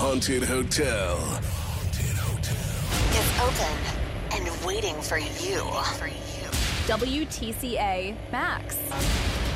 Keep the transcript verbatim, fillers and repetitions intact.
Haunted Hotel. Haunted Hotel. Is open and waiting for you. W T C A Max.